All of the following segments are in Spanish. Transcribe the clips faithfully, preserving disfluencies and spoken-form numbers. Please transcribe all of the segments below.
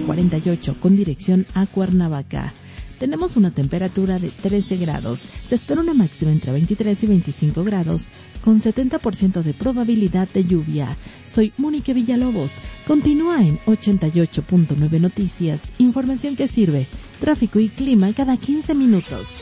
cuarenta y ocho con dirección a Cuernavaca. Tenemos una temperatura de trece grados. Se espera una máxima entre veintitrés y veinticinco grados, con setenta por ciento de probabilidad de lluvia. Soy Mónica Villalobos. Continúa en ochenta y ocho punto nueve Noticias. Información que sirve. Tráfico y clima cada quince minutos.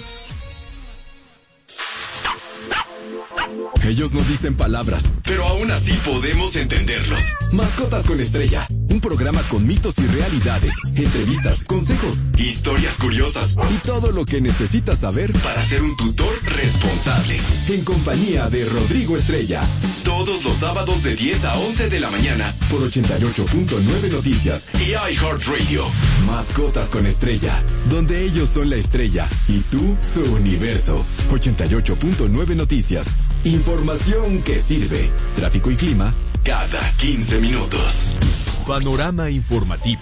Ellos no dicen palabras, pero aún así podemos entenderlos. Mascotas con Estrella, un programa con mitos y realidades, entrevistas, consejos, historias curiosas y todo lo que necesitas saber para ser un tutor responsable. En compañía de Rodrigo Estrella, todos los sábados de diez a once de la mañana por ochenta y ocho punto nueve Noticias y iHeartRadio. Mascotas con Estrella, donde ellos son la estrella y tú su universo. ochenta y ocho punto nueve Noticias. Información que sirve. Tráfico y clima cada quince minutos. Panorama informativo.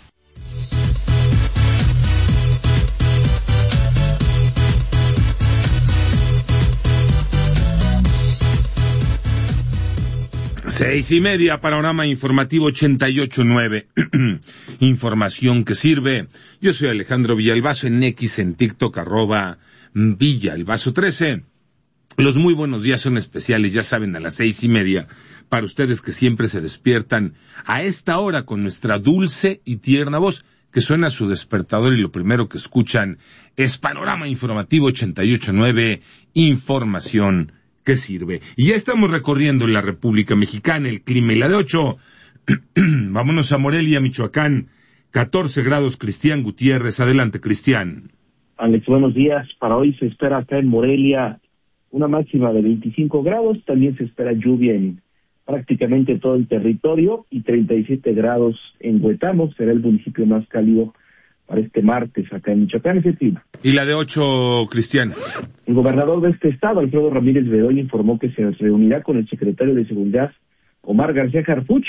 Seis y media, panorama informativo ochenta y ocho punto nueve. Información que sirve. Yo soy Alejandro Villalbazo en X, en TikTok, arroba Villalbazo trece. Los muy buenos días son especiales, ya saben, a las seis y media, para ustedes que siempre se despiertan a esta hora con nuestra dulce y tierna voz, que suena a su despertador y lo primero que escuchan es Panorama Informativo ochenta y ocho punto nueve, información que sirve. Y ya estamos recorriendo la República Mexicana, el clima y la de ocho. Vámonos a Morelia, Michoacán, catorce grados, Cristian Gutiérrez. Adelante, Cristian. Alex, buenos días. Para hoy se espera acá en Morelia una máxima de veinticinco grados, también se espera lluvia en prácticamente todo el territorio y treinta y siete grados en Huetamo, será el municipio más cálido para este martes acá en Michoacán, ese clima. ¿Y la de ocho, Cristian? El gobernador de este estado, Alfredo Ramírez Bedoya, informó que se reunirá con el secretario de Seguridad, Omar García Harfuch,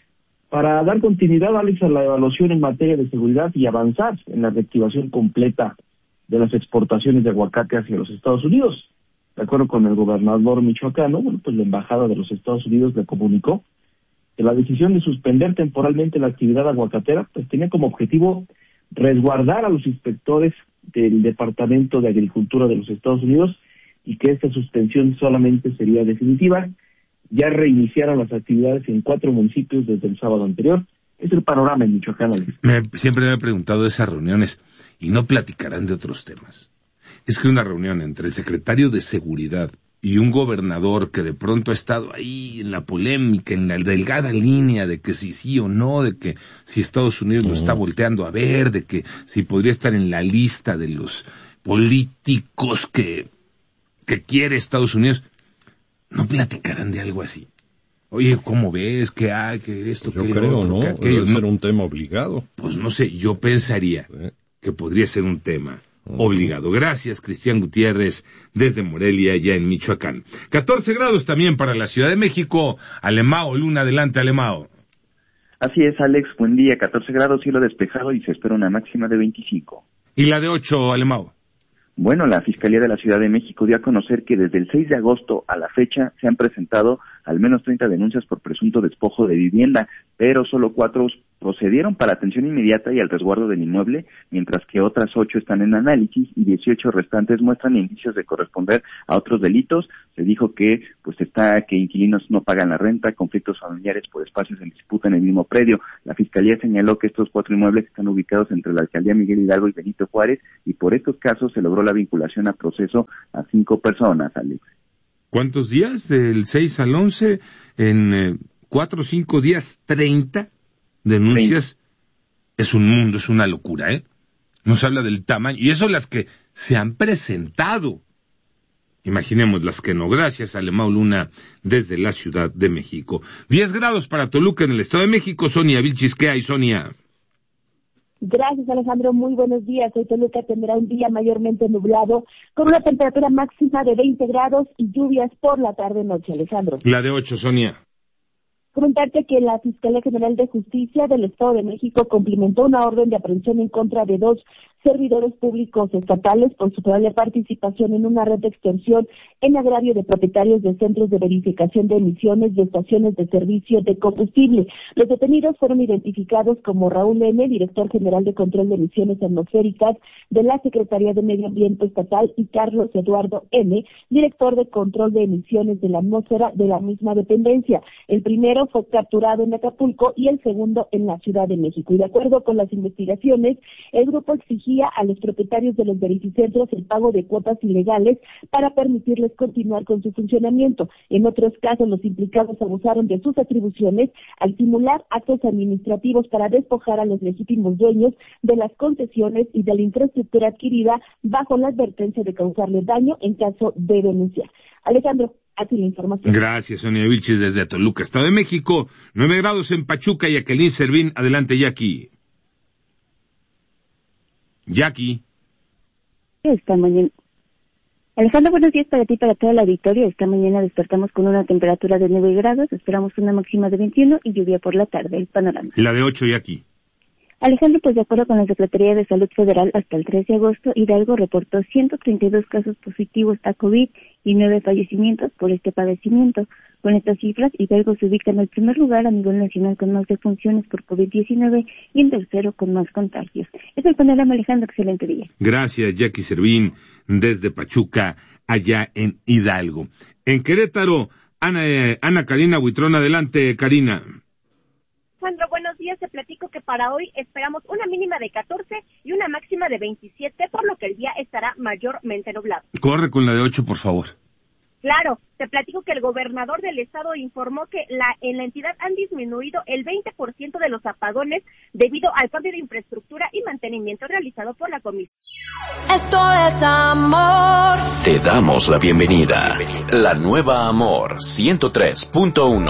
para dar continuidad, Alex, a la evaluación en materia de seguridad y avanzar en la reactivación completa de las exportaciones de aguacate hacia los Estados Unidos. De acuerdo con el gobernador michoacano, bueno, pues la embajada de los Estados Unidos le comunicó que la decisión de suspender temporalmente la actividad aguacatera pues tenía como objetivo resguardar a los inspectores del Departamento de Agricultura de los Estados Unidos y que esta suspensión solamente sería definitiva. Ya reiniciaron las actividades en cuatro municipios desde el sábado anterior. Es el panorama en Michoacán. Me, siempre me he preguntado de esas reuniones y no platicarán de otros temas. Es que una reunión entre el secretario de Seguridad y un gobernador que de pronto ha estado ahí en la polémica, en la delgada línea de que si sí o no, de que si Estados Unidos lo está volteando a ver, de que si podría estar en la lista de los políticos que, que quiere Estados Unidos, no platicarán de algo así. Oye, ¿cómo ves? ¿Qué hay? ¿Qué esto? Yo qué creo, otro, ¿no? qué aquello? Debe ser un tema obligado. Pues no sé, yo pensaría ¿Eh? que podría ser un tema obligado. Gracias, Cristian Gutiérrez, desde Morelia, ya en Michoacán. catorce grados también para la Ciudad de México. Alemao, Luna, adelante, Alemao. Así es, Alex, buen día, catorce grados, cielo despejado y se espera una máxima de veinticinco. ¿Y la de ocho, Alemao? Bueno, la Fiscalía de la Ciudad de México dio a conocer que desde el seis de agosto a la fecha se han presentado al menos treinta denuncias por presunto despojo de vivienda, pero solo cuatro procedieron para atención inmediata y al resguardo del inmueble, mientras que otras ocho están en análisis y dieciocho restantes muestran indicios de corresponder a otros delitos. Se dijo que pues está que inquilinos no pagan la renta, conflictos familiares por espacios en disputa en el mismo predio. La Fiscalía señaló que estos cuatro inmuebles están ubicados entre la Alcaldía Miguel Hidalgo y Benito Juárez y por estos casos se logró la vinculación a proceso a cinco personas, Alex. ¿Cuántos días? Del seis al once, en eh, cuatro o cinco días, treinta denuncias. treinta. Es un mundo, es una locura, ¿eh? Nos habla del tamaño, y eso las que se han presentado. Imaginemos las que no. Gracias, Alemao Luna, desde la Ciudad de México. diez grados para Toluca, en el Estado de México. Sonia Vilchis, ¿qué hay, Sonia? Gracias, Alejandro. Muy buenos días. Hoy Toluca tendrá un día mayormente nublado, con una temperatura máxima de veinte grados y lluvias por la tarde-noche, Alejandro. La de ocho, Sonia. Comentarte que la Fiscalía General de Justicia del Estado de México cumplimentó una orden de aprehensión en contra de dos servidores públicos estatales por su probable participación en una red de extorsión en agravio de propietarios de centros de verificación de emisiones de estaciones de servicio de combustible. Los detenidos fueron identificados como Raúl N., director general de control de emisiones atmosféricas de la Secretaría de Medio Ambiente Estatal, y Carlos Eduardo N., director de control de emisiones de la atmósfera de la misma dependencia. El primero fue capturado en Acapulco y el segundo en la Ciudad de México. Y de acuerdo con las investigaciones, el grupo exigía a los propietarios de los verificentros el pago de cuotas ilegales para permitirles continuar con su funcionamiento. En otros casos, los implicados abusaron de sus atribuciones al simular actos administrativos para despojar a los legítimos dueños de las concesiones y de la infraestructura adquirida bajo la advertencia de causarles daño en caso de denunciar. Alejandro, así la información. Gracias, Sonia Vilchis, desde Toluca, Estado de México. Nueve grados en Pachuca. Jacqueline Servín, adelante, Jackie. Jackie. Esta mañana. Alejandro, buenos días para ti, para toda la auditorio. Esta mañana despertamos con una temperatura de nueve grados, esperamos una máxima de veintiuno y lluvia por la tarde. El panorama. La de ocho, Jackie. Alejandro, pues de acuerdo con la Secretaría de Salud Federal, hasta el tres de agosto, Hidalgo reportó ciento treinta y dos casos positivos a COVID y nueve fallecimientos por este padecimiento. Con estas cifras, Hidalgo se ubica en el primer lugar a nivel nacional con más defunciones por COVID diecinueve y en tercero con más contagios. Es el panorama, Alejandro, excelente día. Gracias, Jackie Servín, desde Pachuca, allá en Hidalgo. En Querétaro, Ana, eh, Ana Karina Huitrón, adelante, Karina. Alejandro, buenos días. Te platico que para hoy esperamos una mínima de catorce y una máxima de veintisiete, por lo que el día estará mayormente nublado. Corre con la de ocho, por favor. Claro, te platico que el gobernador del estado informó que la, en la entidad han disminuido el veinte por ciento de los apagones debido al cambio de infraestructura y mantenimiento realizado por la comisión. Esto es amor. Te damos la bienvenida. La nueva Amor ciento tres punto uno.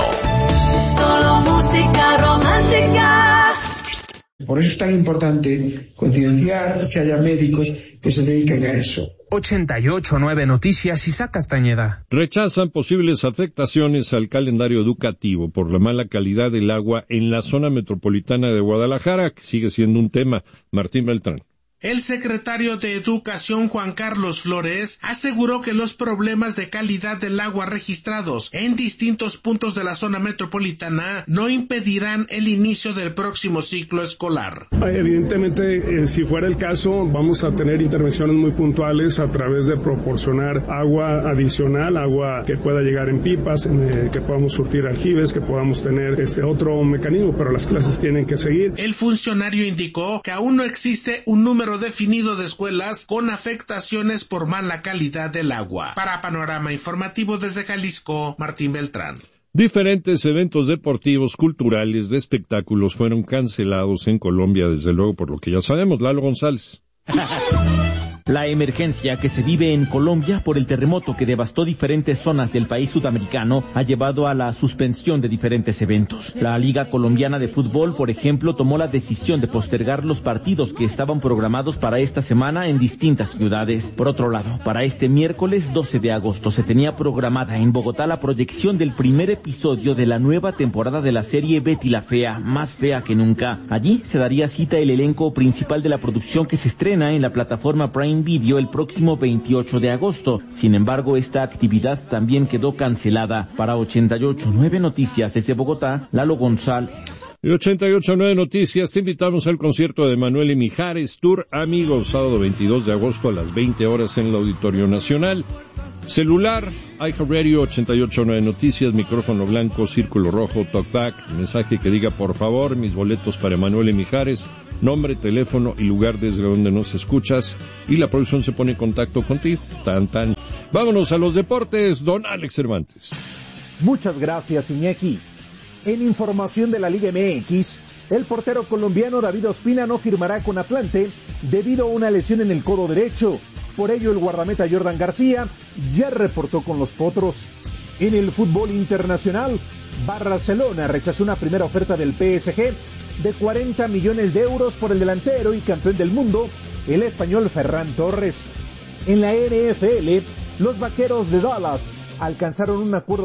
Solo música romántica. Por eso es tan importante concienciar que haya médicos que se dediquen a eso. ochenta y ocho punto nueve Noticias, Isaac Castañeda. Rechazan posibles afectaciones al calendario educativo por la mala calidad del agua en la zona metropolitana de Guadalajara, que sigue siendo un tema. Martín Beltrán. El secretario de Educación, Juan Carlos Flores, aseguró que los problemas de calidad del agua registrados en distintos puntos de la zona metropolitana no impedirán el inicio del próximo ciclo escolar. Evidentemente, eh, si fuera el caso, vamos a tener intervenciones muy puntuales a través de proporcionar agua adicional, agua que pueda llegar en pipas, eh, que podamos surtir aljibes, que podamos tener este otro mecanismo, pero las clases tienen que seguir. El funcionario indicó que aún no existe un número definido de escuelas con afectaciones por mala calidad del agua. Para Panorama Informativo desde Jalisco, Martín Beltrán. Diferentes eventos deportivos, culturales, de espectáculos fueron cancelados en Colombia, desde luego, por lo que ya sabemos. Lalo González. La emergencia que se vive en Colombia por el terremoto que devastó diferentes zonas del país sudamericano ha llevado a la suspensión de diferentes eventos. La Liga Colombiana de Fútbol, por ejemplo, tomó la decisión de postergar los partidos que estaban programados para esta semana en distintas ciudades. Por otro lado, para este miércoles doce de agosto se tenía programada en Bogotá la proyección del primer episodio de la nueva temporada de la serie Betty la Fea, más fea que nunca. Allí se daría cita el elenco principal de la producción que se estrena en la plataforma Prime Video el próximo veintiocho de agosto. Sin embargo, esta actividad también quedó cancelada. Para ochenta y ocho punto nueve Noticias desde Bogotá, Lalo González. Y ochenta y ocho punto nueve Noticias, te invitamos al concierto de Manuel y Mijares, Tour Amigos, sábado veintidós de agosto a las veinte horas en el Auditorio Nacional. Celular, iHeartRadio, ochenta y ocho punto nueve Noticias, micrófono blanco, círculo rojo, talkback, mensaje que diga por favor, mis boletos para Manuel y Mijares, nombre, teléfono y lugar desde donde nos escuchas, y la producción se pone en contacto contigo. Tan, tan. Vámonos a los deportes, don Alex Cervantes. Muchas gracias, Iñaki. En información de la Liga M X, el portero colombiano David Ospina no firmará con Atlante debido a una lesión en el codo derecho. Por ello, el guardameta Jordan García ya reportó con los Potros. En el fútbol internacional, Barcelona rechazó una primera oferta del P S G de cuarenta millones de euros por el delantero y campeón del mundo, el español Ferran Torres. En la N F L, los Vaqueros de Dallas alcanzaron un acuerdo